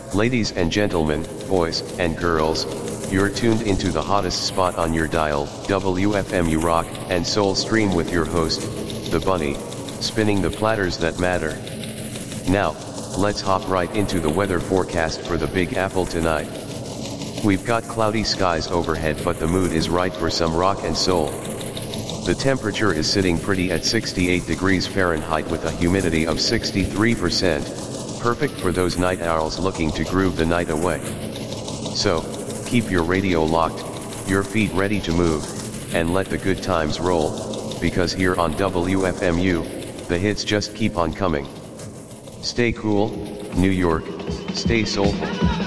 Ladies and gentlemen, boys and girls, you're tuned into the hottest spot on your dial, WFMU Rock and Soul Stream with your host, The Bunny, spinning the platters that matter. Now, let's hop right into the weather forecast for the Big Apple tonight. We've got cloudy skies overhead, but the mood is right for some rock and soul. The temperature is sitting pretty at 68 degrees Fahrenheit with a humidity of 63%, perfect for those night owls looking to groove the night away. So, keep your radio locked, your feet ready to move, and let the good times roll, because here on WFMU, the hits just keep on coming. Stay cool, New York, stay soulful.